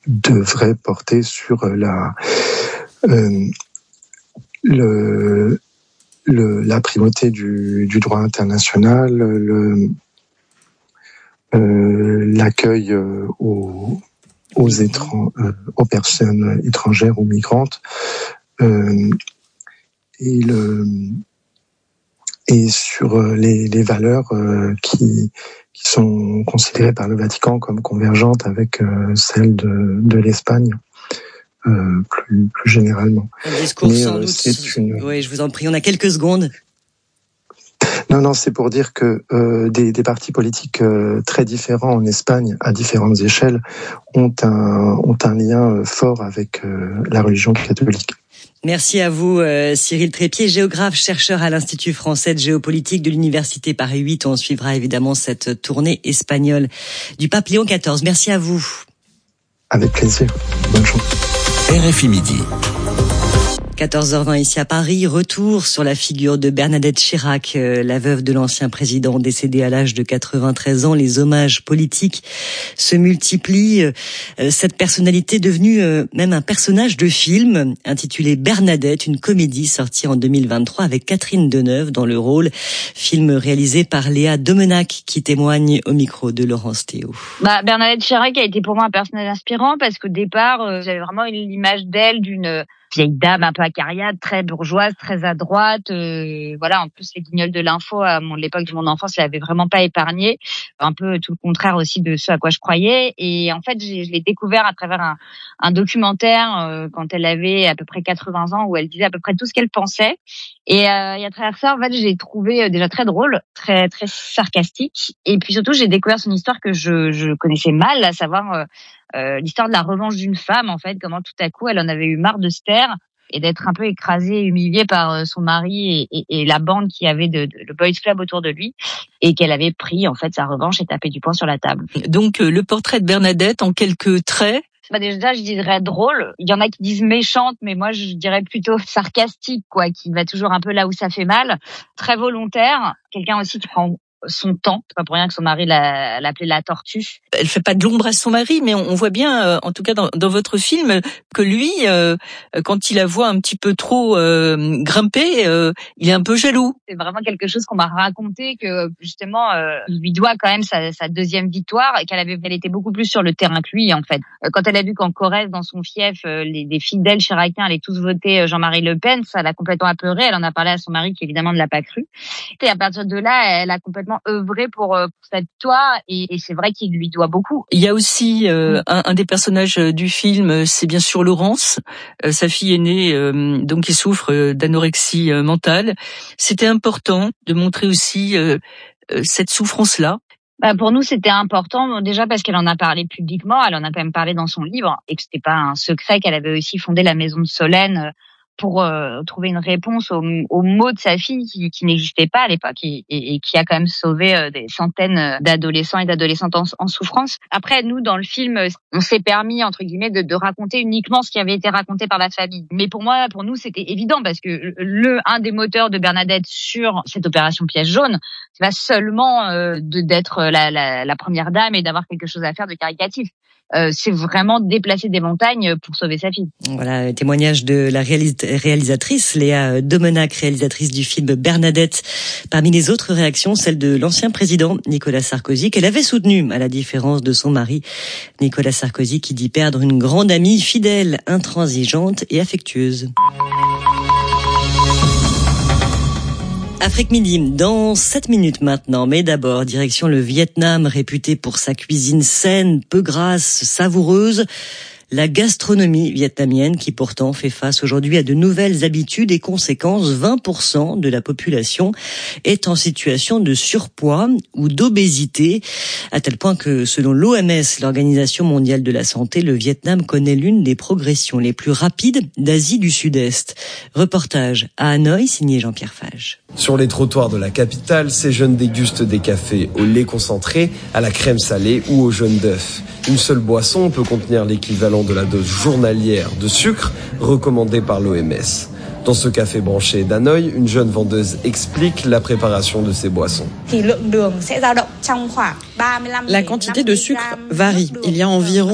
devrait porter sur la primauté du droit international, l'accueil aux personnes étrangères ou migrantes, et sur les valeurs qui sont considérées par le Vatican comme convergentes avec celles de l'Espagne. Plus généralement. Un discours sans doute. Oui, je vous en prie, on a quelques secondes. Non, c'est pour dire que des partis politiques très différents en Espagne, à différentes échelles, ont un lien fort avec la religion catholique. Merci à vous, Cyril Trépied, géographe, chercheur à l'Institut français de géopolitique de l'Université Paris 8. On suivra évidemment cette tournée espagnole du pape Léon XIV. Merci à vous. Avec plaisir. Bonne journée. RFI Midi. 14h20 ici à Paris, retour sur la figure de Bernadette Chirac, la veuve de l'ancien président décédé à l'âge de 93 ans. Les hommages politiques se multiplient. Cette personnalité devenue même un personnage de film intitulé Bernadette, une comédie sortie en 2023 avec Catherine Deneuve dans le rôle. Film réalisé par Léa Domenac qui témoigne au micro de Laurence Théo. Bernadette Chirac a été pour moi un personnage inspirant parce qu'au départ, j'avais vraiment l'image d'elle d'une vieille dame un peu acariâtre, très bourgeoise, très à droite. Voilà, en plus les guignols de l'info à l'époque de mon enfance, elle avait vraiment pas épargné. Un peu tout le contraire aussi de ce à quoi je croyais. Et en fait, je l'ai découvert à travers un documentaire quand elle avait à peu près 80 ans où elle disait à peu près tout ce qu'elle pensait. Et à travers ça, en fait, j'ai trouvé déjà très drôle, très très sarcastique. Et puis surtout, j'ai découvert son histoire que je connaissais mal, à savoir l'histoire de la revanche d'une femme, en fait, comment tout à coup elle en avait eu marre de se taire et d'être un peu écrasée, humiliée par son mari et la bande qui avait le boys club autour de lui, et qu'elle avait pris en fait sa revanche et tapé du poing sur la table. Donc le portrait de Bernadette en quelques traits. Déjà, je dirais drôle. Il y en a qui disent méchante, mais moi, je dirais plutôt sarcastique, quoi, qui va toujours un peu là où ça fait mal. Très volontaire. Quelqu'un aussi qui prend son temps. C'est pas pour rien que son mari l'appelait la tortue. Elle fait pas de l'ombre à son mari, mais on voit bien, en tout cas dans votre film, que lui, quand il la voit un petit peu trop grimper, il est un peu jaloux. C'est vraiment quelque chose qu'on m'a raconté, que justement, il lui doit quand même sa deuxième victoire, et qu'elle était beaucoup plus sur le terrain que lui, en fait. Quand elle a vu qu'en Corrèze, dans son fief, les fidèles chiraciens allaient tous voter Jean-Marie Le Pen, ça l'a complètement apeurée. Elle en a parlé à son mari, qui évidemment ne l'a pas cru. Et à partir de là, elle a complètement œuvré pour cette victoire, et c'est vrai qu'il lui doit beaucoup. Il y a aussi un des personnages du film, c'est bien sûr Laurence, sa fille aînée, donc qui souffre d'anorexie mentale. C'était important de montrer aussi cette souffrance-là. Pour nous, c'était important, déjà parce qu'elle en a parlé publiquement, elle en a quand même parlé dans son livre, et que c'était pas un secret qu'elle avait aussi fondé la maison de Solène pour trouver une réponse aux maux de sa fille qui n'existait pas à l'époque, et qui a quand même sauvé des centaines d'adolescents et d'adolescentes en souffrance. Après, nous, dans le film, on s'est permis, entre guillemets, de raconter uniquement ce qui avait été raconté par la famille. Mais pour nous, c'était évident, parce que un des moteurs de Bernadette sur cette opération piège jaune, c'est pas seulement d'être la première dame et d'avoir quelque chose à faire de caritatif. C'est vraiment déplacer des montagnes pour sauver sa fille. Voilà, témoignage de la réalisatrice Léa Domenac, réalisatrice du film Bernadette. Parmi les autres réactions, celle de l'ancien président Nicolas Sarkozy, qu'elle avait soutenu, à la différence de son mari. Nicolas Sarkozy qui dit perdre une grande amie fidèle, intransigeante et affectueuse. Afrique Midi, dans 7 minutes maintenant, mais d'abord, direction le Vietnam, réputé pour sa cuisine saine, peu grasse, savoureuse. La gastronomie vietnamienne qui pourtant fait face aujourd'hui à de nouvelles habitudes et conséquences. 20% de la population est en situation de surpoids ou d'obésité, à tel point que selon l'OMS, l'Organisation mondiale de la santé, le Vietnam connaît l'une des progressions les plus rapides d'Asie du Sud-Est. Reportage à Hanoï, signé Jean-Pierre Fage. Sur les trottoirs de la capitale, ces jeunes dégustent des cafés au lait concentré, à la crème salée ou au jaune d'œuf. Une seule boisson peut contenir l'équivalent de la dose journalière de sucre recommandée par l'OMS. Dans ce café branché d'Hanoï, une jeune vendeuse explique la préparation de ces boissons. La quantité de sucre varie. Il y a environ